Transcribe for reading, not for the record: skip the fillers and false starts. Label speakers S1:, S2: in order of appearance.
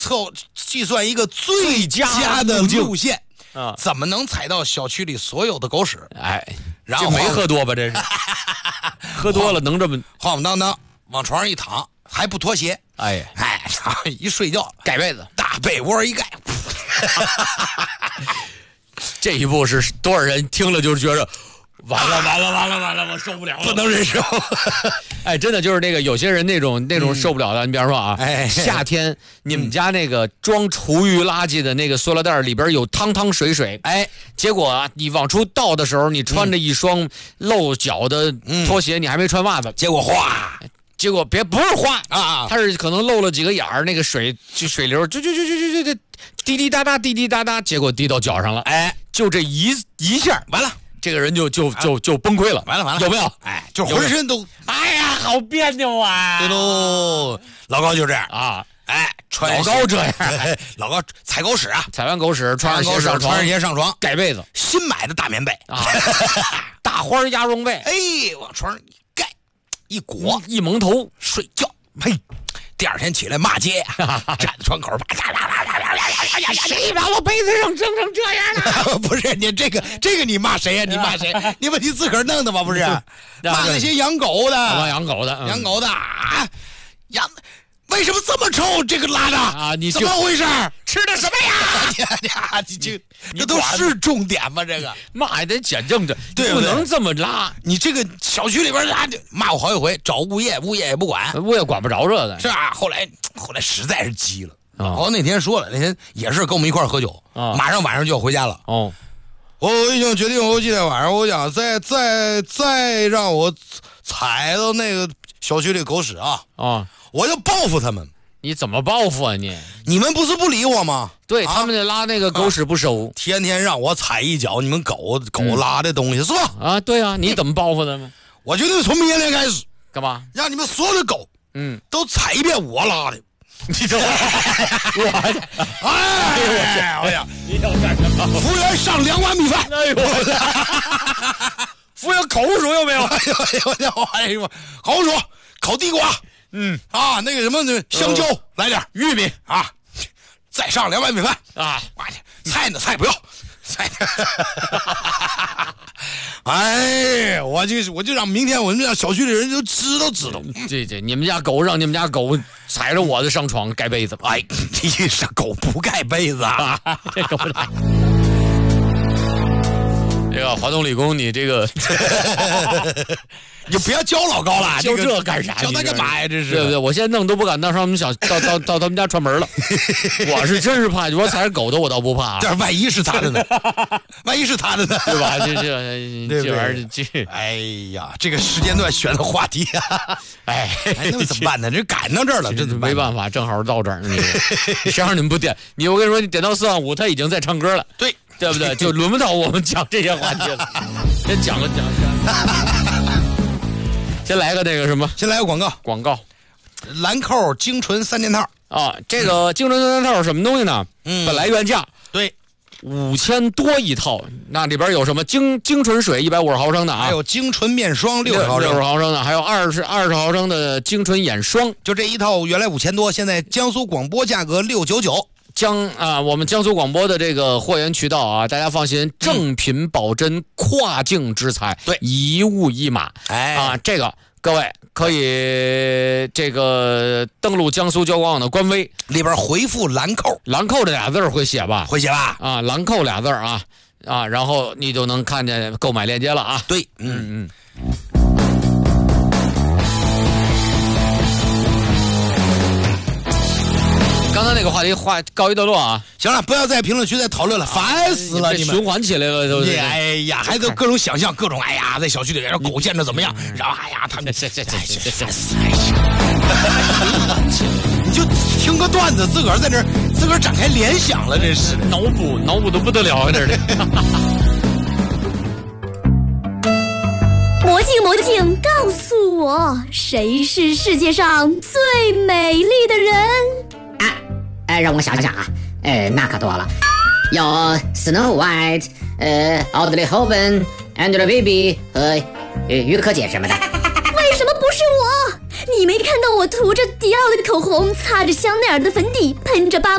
S1: 计算一个最佳的路线啊，怎么能踩到小区里所有的狗屎？
S2: 哎，
S1: 然后
S2: 这没喝多吧？这是喝多了能这么
S1: 晃晃荡荡往床上一躺，还不脱鞋？
S2: 哎，
S1: 一睡觉
S2: 盖被子，
S1: 大被窝一盖。
S2: 这一步是多少人听了就觉得完了，我受不了了，
S1: 不能忍受。
S2: 哎，真的就是那个有些人那种受不了的，你比方说啊，夏天你们家那个装厨余垃圾的那个塑料袋里边有汤水，哎，结果啊你往出倒的时候，你穿着一双露脚的拖鞋，你还没穿袜子，
S1: 结果
S2: 不是哗
S1: 啊，
S2: 它是可能漏了几个眼儿，那个水流就滴滴答答，结果滴到脚上了，
S1: 哎，
S2: 就这一下完了。这个人就崩溃了，
S1: 完了，
S2: 有没有？
S1: 哎，就浑身都，
S2: 哎呀，好别扭啊！
S1: 对喽，老高就这样
S2: 啊，
S1: 哎，
S2: 老高这样，
S1: 老高踩狗屎啊，
S2: 踩完狗屎，穿上鞋上床，盖被子，
S1: 新买的大棉被
S2: 啊，大花鸭绒被，
S1: 哎，往床上一盖，一裹，
S2: 一蒙头
S1: 睡觉，嘿。第二天起来骂街呀，站在窗口，
S2: 谁把我被子上蒸成这样了？
S1: 不是你这个你骂谁呀？你骂谁？你把你自个儿弄的吧？不是，骂那些养狗的啊，为什么这么臭？这个拉的
S2: 啊，你
S1: 怎么回事？
S2: 吃的什么呀？
S1: 这都是重点吗？这个
S2: 骂也得简正的，
S1: 对，
S2: 不能这么拉。
S1: 你这个小区里边拉骂我好几回，找物业也不管，
S2: 物业管不着这个。
S1: 是啊，后来实在是急了。我那天说了，那天也是跟我们一块喝酒，马上晚上就要回家了。
S2: 哦，
S1: 我已经决定，我今天晚上我想再让我踩到那个小区里狗屎啊！我就报复他们。
S2: 你怎么报复啊你？
S1: 你们不是不理我吗？
S2: 对，他们得拉那个狗屎不收，
S1: 天天让我踩一脚你们狗拉的东西，是吧？
S2: 啊，对啊，你怎么报复他们？
S1: 我决定从明天开始，
S2: 干嘛？
S1: 让你们所有的狗，都踩一遍我拉的。
S2: 你这
S1: 哎呀！你要干什么？服务员上2碗米饭。
S2: 哎呦！服务员烤红薯有没有？
S1: 哎呦！烤红薯，烤地瓜。那个什么香蕉，来点
S2: 玉米
S1: 啊，再上2碗米饭
S2: 啊！
S1: 菜呢？菜不要。哎，我就让明天我们让小区的人就知道。
S2: 对，你们家狗让你们家狗踩着我的上床盖被子。
S1: 哎，你是狗不盖被子啊？
S2: 这狗不盖。这个华东理工，你这个
S1: 你不要教老高了，
S2: 教这干啥？
S1: 教他干嘛呀？这是
S2: 对不对？我现在弄都不敢到他们到他们家串门了。我是真是怕，我踩着狗的我倒不怕。
S1: 这万一是他的呢？对
S2: 吧？这玩意儿
S1: 哎呀，这个时间段选的话题啊，
S2: 哎，
S1: 那怎么办呢？这赶到这儿了，这
S2: 没办法，正好到这儿。谁让你们不点？我跟你说，你点到4万5，他已经在唱歌了。对不对？就轮不到我们讲这些话题了。先讲。先来个那个什么？
S1: 先来个广告。兰蔻精纯3件套
S2: 啊，这个精纯3件套是什么东西呢？本来原价
S1: 对
S2: 5000多一套，那里边有什么精纯水150毫升的啊，
S1: 还有精纯面霜60毫升
S2: 的，还有20毫升的精纯眼霜。
S1: 就这一套原来5000多，现在江苏广播价格699。
S2: 我们江苏广播的这个货源渠道啊，大家放心，正品保真，跨境直采，
S1: 对，
S2: 一物一码。这个各位可以这个登录江苏交广网的官微，
S1: 里边回复兰蔻
S2: 这俩字会写吧？
S1: 会写吧？
S2: 啊，兰蔻俩字啊，然后你就能看见购买链接了啊。
S1: 对，
S2: 刚才那个话题告一段落啊，
S1: 行了，不要在评论区再讨论了，烦死了！你们
S2: 循环起来了都是。
S1: 哎呀，还都各种想象，各种哎呀，在小区里然后狗见着怎么样？然后哎呀，他们
S2: 这
S1: 烦死了！你就听个段子，自个儿在这自个儿展开联想了，这是
S2: 脑补都不得了，这是。
S3: 魔镜，告诉我，谁是世界上最美丽的人？
S4: 让我想想啊，那可多了，有 Snow White，Audrey Hepburn、Angelababy 和于可姐什么的。
S3: 为什么不是我？你没看到我涂着迪奥的口红，擦着香奈儿的粉底，喷着巴